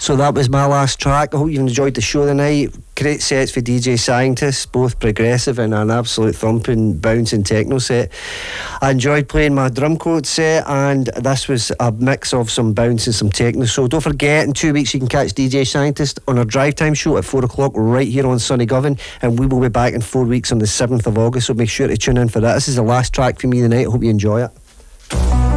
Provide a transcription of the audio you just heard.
So that was my last track. I hope you enjoyed the show tonight. Great sets for DJ Scientist, both progressive and an absolute thumping, bouncing techno set. I enjoyed playing my drum code set, and this was a mix of some bounce and some techno. So don't forget, in 2 weeks you can catch DJ Scientist on our drive time show at 4 o'clock right here on Sunny Govan, and we will be back in 4 weeks on the 7th of August, so make sure to tune in for that. This is the last track for me tonight. I hope you enjoy it.